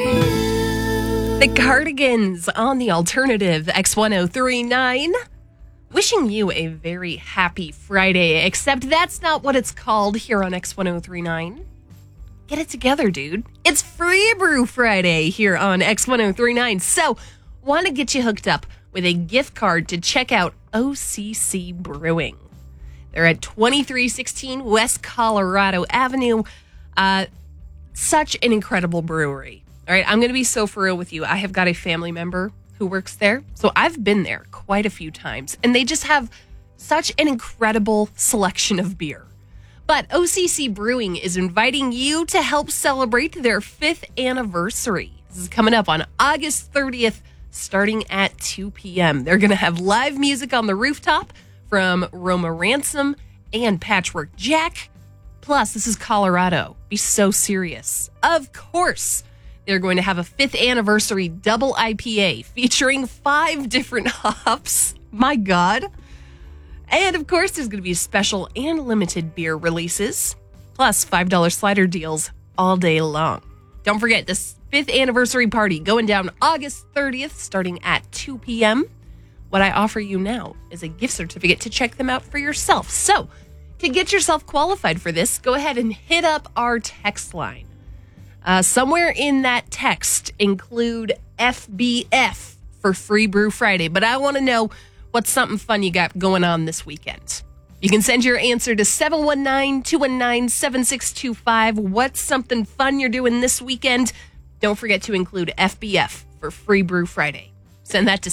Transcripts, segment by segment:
The Cardigans on the alternative X1039. Wishing you a very happy Friday, except that's not what it's called here on X1039. Get it together, dude. It's Free Brew Friday here on X1039. So, want to get you hooked up with a gift card to check out OCC Brewing. They're at 2316 West Colorado Avenue. Such an incredible brewery. All right, I'm going to be so for real with you. I have got a family member who works there, so I've been there quite a few times, and they just have such an incredible selection of beer. But OCC Brewing is inviting you to help celebrate their 5th anniversary. This is coming up on August 30th, starting at 2 p.m. They're going to have live music on the rooftop from Roma Ransom and Patchwork Jack. Plus, this is Colorado. Be so serious. Of course, they're going to have a 5th anniversary double IPA featuring 5 different hops. My God. And of course, there's going to be special and limited beer releases, plus $5 slider deals all day long. Don't forget, this 5th anniversary party going down August 30th, starting at 2 p.m. What I offer you now is a gift certificate to check them out for yourself. So, to get yourself qualified for this, go ahead and hit up our text line. Somewhere in that text, include FBF for Free Brew Friday. But I want to know what's something fun you got going on this weekend. You can send your answer to 719-219-7625. What's something fun you're doing this weekend? Don't forget to include FBF for Free Brew Friday. Send that to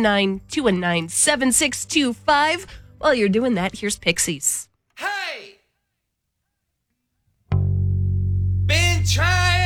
719-219-7625. While you're doing that, here's Pixies. Hey! Been trying